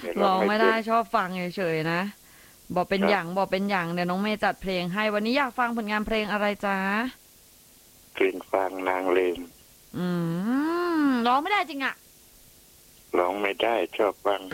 เดี๋ยวร้ร้องไม่ได้องไม่เป็นชอบฟังเฉยๆนะบอกเป็นครับอย่างบอกเป็นอย่างเดี๋ยวน้องเมย์จัดเพลงให้วันนี้อยากฟังผลงานเพลงอะไรจ๊ะกลิ่นฟางนางลืมอืร้องไม่ได้จริงอะร้องไม่ได้ชอบฟัง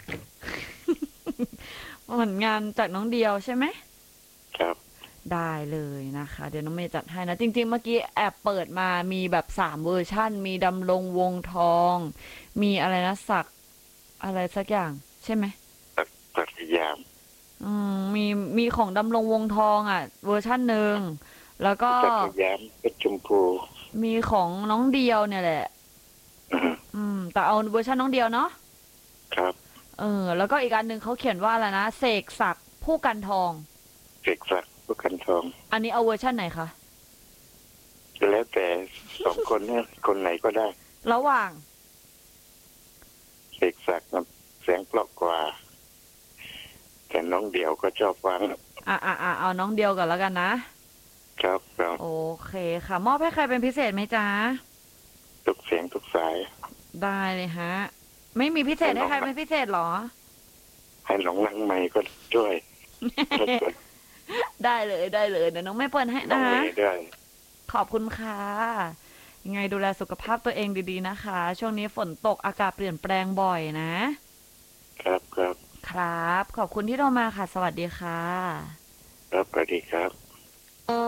ผลงานจากน้องเดียวใช่ไหมครับได้เลยนะคะเดี๋ยวน้องเมย์จัดให้นะจริงๆเมื่อกี้แอบเปิดมามีแบบ3 เวอร์ชั่นมีดำรงวงทองมีอะไรนะสักอะไรสักอย่างใช่ไหมสักยามมีของดำรงวงทองอ่ะเวอร์ชั่นหนึ่งแล้วก็สักยามเป็นชมพูมีของน้องเดียวเนี่ยแหละอืมแต่เอาเวอร์ชันน้องเดียวเนาะครับแล้วก็อีกอันหนึ่งเขาเขียนว่าอะไรนะเสกศักดิ์ผู้กันทองเสกสักผู้กันทองอันนี้เอาเวอร์ชันไหนคะแล้วแต่สองคนเนี่ยคนไหนก็ได้ระหว่างเสกสักกับเสียงเพราะกว่าแต่น้องเดี่ยวก็ชอบฟังเอาน้องเดียวก่อนแล้วกันนะครับครับโอเคค่ะมอบให้ใครเป็นพิเศษไหมจ๊ะทุกเสียงทุกสายได้เลยฮะไม่มีพิเศษให้ใครเป็นพิเศษเหรอให้น้องนังใหม่ก็ช่วยถ้าเกิดได้เลยได้เลยเดี๋ยวน้องไม่เปิดให้น้องนะเมย์ด้วยขอบคุณค่ะยังไงดูแลสุขภาพตัวเองดีๆนะคะช่วงนี้ฝนตกอากาศเปลี่ยนแปลงบ่อยนะครับครับครับขอบคุณที่โทรมาค่ะสวัสดีค่ะครับสวัสดีครับ